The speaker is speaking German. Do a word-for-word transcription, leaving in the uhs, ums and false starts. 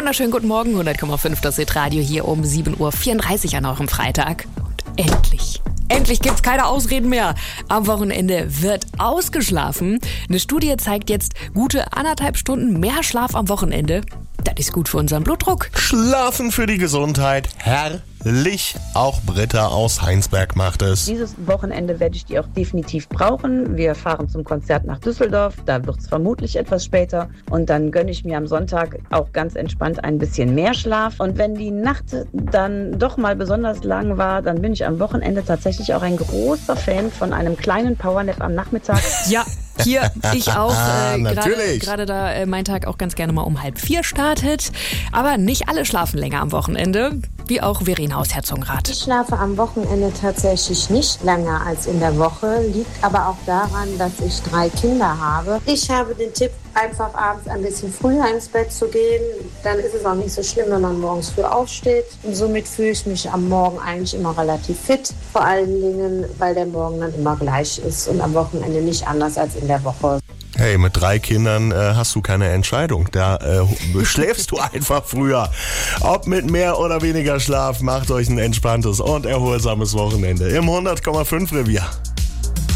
Wunderschönen guten Morgen, hundert Komma fünf, das Hit-Radio hier um sieben Uhr vierunddreißig an eurem Freitag. Und endlich, endlich gibt's keine Ausreden mehr. Am Wochenende wird ausgeschlafen. Eine Studie zeigt jetzt, gute anderthalb Stunden mehr Schlaf am Wochenende, das ist gut für unseren Blutdruck. Schlafen für die Gesundheit, herrlich. Auch Britta aus Heinsberg macht es. Dieses Wochenende werde ich die auch definitiv brauchen. Wir fahren zum Konzert nach Düsseldorf, da wird es vermutlich etwas später. Und dann gönne ich mir am Sonntag auch ganz entspannt ein bisschen mehr Schlaf. Und wenn die Nacht dann doch mal besonders lang war, dann bin ich am Wochenende tatsächlich auch ein großer Fan von einem kleinen Powernap am Nachmittag. Ja. Hier, ich auch, äh, Natürlich. gerade da äh, mein Tag auch ganz gerne mal um halb vier startet. Aber nicht alle schlafen länger am Wochenende, wie auch Verena aus Herzogenrath. Ich schlafe am Wochenende tatsächlich nicht länger als in der Woche, liegt aber auch daran, dass ich drei Kinder habe. Ich habe den Tipp, einfach abends ein bisschen früher ins Bett zu gehen. Dann ist es auch nicht so schlimm, wenn man morgens früh aufsteht. Und somit fühle ich mich am Morgen eigentlich immer relativ fit. Vor allen Dingen, weil der Morgen dann immer gleich ist und am Wochenende nicht anders als in der Woche. Hey, mit drei Kindern äh, hast du keine Entscheidung. Da äh, schläfst du einfach früher. Ob mit mehr oder weniger Schlaf, macht euch ein entspanntes und erholsames Wochenende im hundert Komma fünf Revier.